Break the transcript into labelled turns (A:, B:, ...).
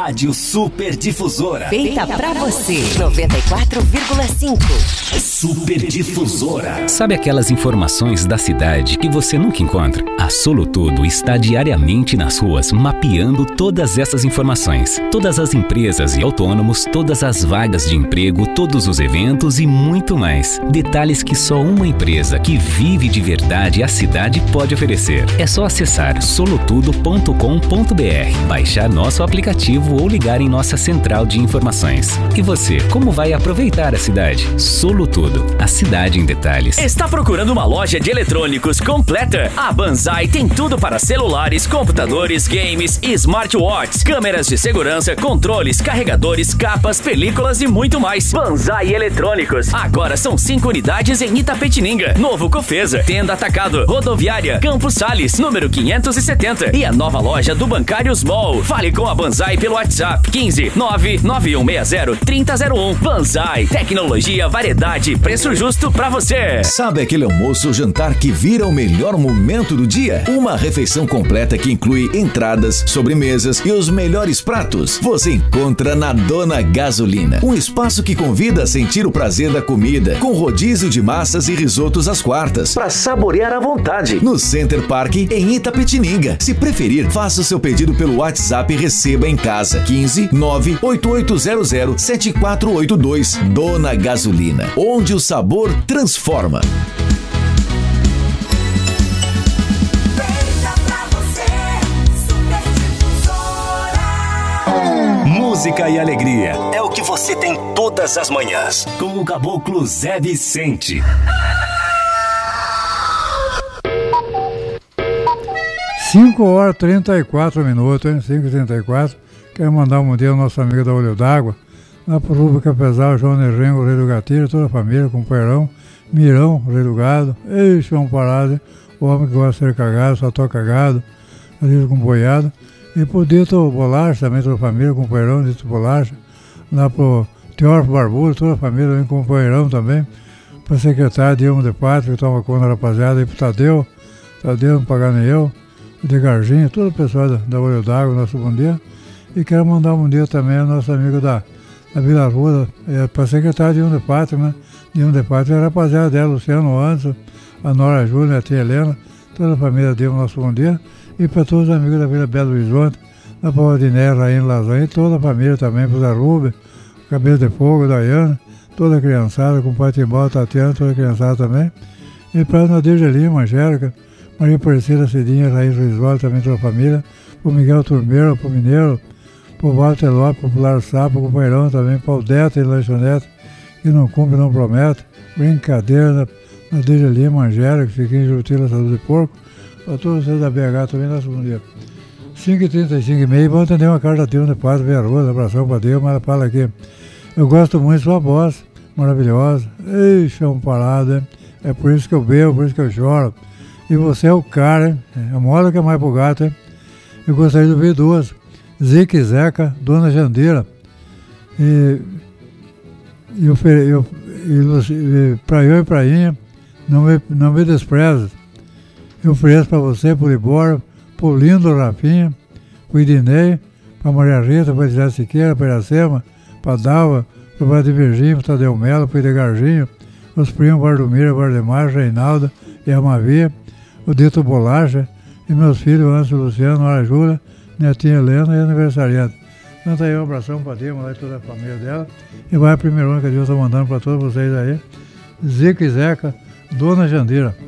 A: Rádio Super Difusora.
B: Feita pra você. 94,5.
A: Super Difusora.
C: Sabe aquelas informações da cidade que você nunca encontra? A Solutudo está diariamente nas ruas mapeando todas essas informações. Todas as empresas e autônomos, todas as vagas de emprego, todos os eventos e muito mais. Detalhes que só uma empresa que vive de verdade a cidade pode oferecer. É só acessar solutudo.com.br, baixar nosso aplicativo ou ligar em nossa central de informações. E você, como vai aproveitar a cidade? Solutudo, a cidade em detalhes.
D: Está procurando uma loja de eletrônicos completa? A Banzai tem tudo para celulares, computadores, games e smartwatches, câmeras de segurança, controles, carregadores, capas, películas e muito mais. Banzai Eletrônicos. Agora são 5 unidades em Itapetininga, Novo Cofesa, Tenda Atacado, Rodoviária, Campos Sales, número 570 e a nova loja do Bancários Mall. Fale com a Banzai pelo WhatsApp 15 99160 3001. Banzai, tecnologia, variedade, preço justo pra você.
E: Sabe aquele almoço ou jantar que vira o melhor momento do dia? Uma refeição completa que inclui entradas, sobremesas e os melhores pratos. Você encontra na Dona Gasolina, um espaço que convida a sentir o prazer da comida, com rodízio de massas e risotos às quartas, para saborear à vontade. No Center Park, em Itapetininga. Se preferir, faça o seu pedido pelo WhatsApp e receba em casa. 15 98800 7482. Dona Gasolina, onde o sabor transforma.
A: Música e alegria é o que você tem todas as manhãs. Com o Caboclo Zé Vicente.
F: 5h34, hein? 5h34. Quero mandar um bom dia ao nosso amigo da Olho d'Água, lá pro Rubio Pesal, João Nerrengo, Rei do Gatilho, toda a família, companheirão, Mirão, Rei do Gado. Ixi, é um parado, o homem que gosta de ser cagado, só toca cagado, ali com boiado. E pro Dito Bolacha, também toda a família, companheirão, Dito Bolacha. Lá pro Teófilo Barbudo, toda a família, vem companheirão também. Pra secretário Dilma de Pátria, que toma conta da rapaziada, aí pro Tadeu não pagar nem eu, o de Garginho, todo o pessoal da Olho d'Água, nosso bom dia. E quero mandar um bom dia também ao nosso amigo da Vila Ruda, para secretário de Dilma de Pátria, né? Dilma de Pátria, a rapaziada dela, Luciano Anderson, a Nora Júlia, a tia Helena, toda a família deu o nosso bom dia. E para todos os amigos da Vila Belo Horizonte, da Pauliné, Rainha Lasanha, e toda a família também, para o Zé Rubem, Cabelo de Fogo, Daiane, toda a criançada, com o Pai Timbal, Tatiana, toda a criançada também. E para a Nadir Lima, Angélica, Maria Aparecida, Cidinha, Raíssa Risoli, também toda a família, para o Miguel Turmeiro, para o Mineiro, para o Walter Lopes, Popular Sapo, companheirão também, para o Deta e Lanchonete, que não cumpre, não promete. Brincadeira, Nadir Lima, Angélica, que fica em Jurutila, Saúde de Porco. Para todos vocês da BH também, nosso bom dia. 5h35, vamos atender uma carta da Dilma de Pátria, Via Rua, abração para Deus, mas ela fala aqui. Eu gosto muito da sua voz, maravilhosa. Ixi, é um parado, hein? É por isso que eu bebo, por isso que eu choro. E você é o cara, hein? É uma hora que é mais pro gato, hein? Eu gostaria de ouvir duas. Zica e Zeca, Dona Jandira. E para eu e prainha, não me desprezes. Eu ofereço para você, pro Libório, pro lindo Rafinha, pro Idinei, pra Maria Rita, pra Edilha Siqueira, pra Iracema, pra Dalva, pro Padre Virgínio, pro Tadeu Melo, pro Idegarginho, os primos Bardomira, Vardemar, Reinalda e Amavia, o Dito Bolacha, e meus filhos, Anso Luciano, Nora Júlia, Netinha Helena e aniversariante. Então tá aí um abração pra Dilma, lá e toda a família dela. E vai a primeira que a Deus tá mandando pra todos vocês aí. Zica e Zeca, Dona Jandira.